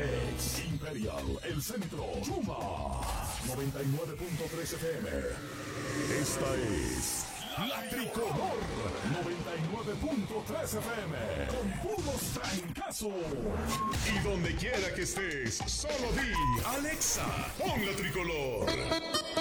Imperial, El Centro, Chuma, 99.3 FM. Esta es La Tricolor, 99.3 FM, con puros trancazos. Y donde quiera que estés, solo di, Alexa, pon La Tricolor.